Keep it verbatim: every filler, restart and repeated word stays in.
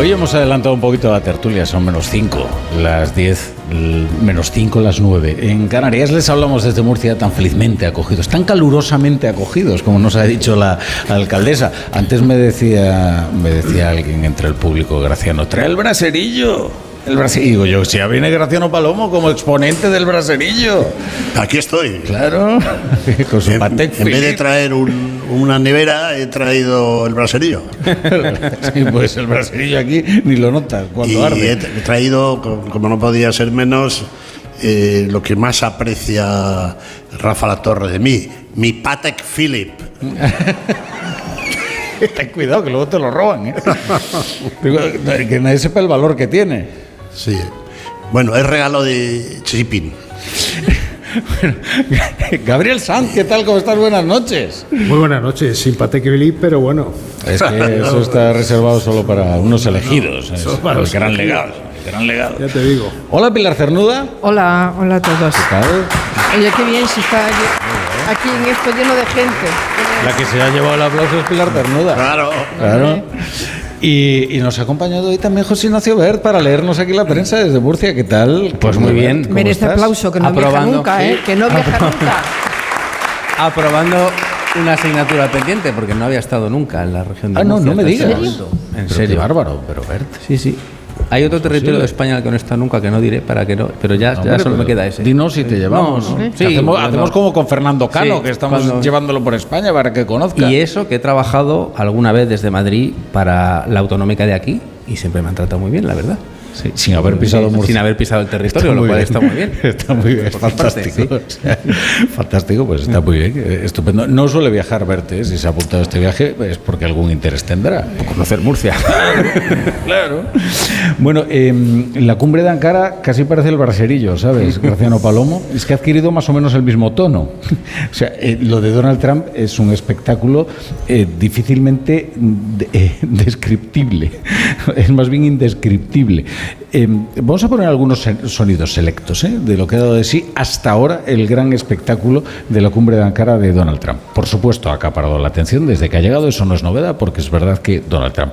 Hoy hemos adelantado un poquito la tertulia, son menos cinco, las diez, menos cinco, las nueve. En Canarias les hablamos desde Murcia tan felizmente acogidos, tan calurosamente acogidos, como nos ha dicho la alcaldesa. Antes me decía, me decía alguien entre el público, Graciano, trae el braserillo. El braserillo, digo yo, si ya viene Graciano Palomo como exponente del braserillo. Aquí estoy. Claro, con su En, Patek en vez de Philippe. traer un, una nevera, he traído el braserillo. Sí, pues el braserillo aquí ni lo notas cuando Y arde. he he traído, co- como no podía ser menos, eh, lo que más aprecia Rafa Latorre de mí, mi Patek Philippe. Ten cuidado que luego te lo roban, ¿eh? Digo, que nadie sepa el valor que tiene. Sí. Bueno, es regalo de Xi Jinping. Bueno, Gabriel Sanz, ¿qué tal? ¿Cómo estás? Buenas noches. Muy buenas noches, sin Patek Philippe, pero bueno. Es que eso está reservado solo para unos elegidos. Es solo para el los gran elegidos. legado. El gran legado. Ya te digo. Hola, Pilar Cernuda. Hola, hola a todos. ¿Qué tal? Oye, qué bien se está lle- aquí en esto lleno de gente. La que se ha llevado el aplauso es Pilar Cernuda. Claro. Claro. Y, y nos ha acompañado hoy también José Ignacio Bert para leernos aquí la prensa desde Murcia. ¿Qué tal? Pues muy bien. ¿Cómo Merece estás? aplauso, que no viaja Aprobando, nunca, ¿eh? sí. Que no viaja nunca. Aprobando una asignatura pendiente, porque no había estado nunca en la región de Ah, no, Murcia no me hasta ese digas. momento. En Pero qué serio. bárbaro, pero Bert. Sí, sí. Hay otro territorio de España al que no está nunca, que no diré para que no, pero ya, ya Hombre, solo me pero queda ese. Dinos si te llevamos. No, no. Sí, Sí, hacemos, cuando- hacemos como con Fernando Cano, Sí, que estamos cuando- llevándolo por España para que conozca. Y eso que he trabajado alguna vez desde Madrid para la autonómica de aquí y siempre me han tratado muy bien, la verdad. Sí, sin haber pisado Sí, Murcia. sin haber pisado el territorio, Está lo muy cual bien. está muy bien. Está muy bien, es Por mi parte, fantástico. O sea, fantástico, pues está muy bien, eh, estupendo. No suele viajar Verte, si se ha apuntado a este viaje es porque algún interés tendrá. Conocer Murcia. Claro. Bueno, eh, la cumbre de Ankara casi parece el braserillo, ¿sabes, Graciano Palomo? Es que ha adquirido más o menos el mismo tono. O sea, eh, lo de Donald Trump es un espectáculo eh, difícilmente de- eh, descriptible. Es más bien indescriptible. Eh, vamos a poner algunos se- sonidos selectos, ¿eh? De lo que ha dado de sí hasta ahora el gran espectáculo de la cumbre de Ankara de Donald Trump. Por supuesto, ha acaparado la atención desde que ha llegado, eso no es novedad, porque es verdad que Donald Trump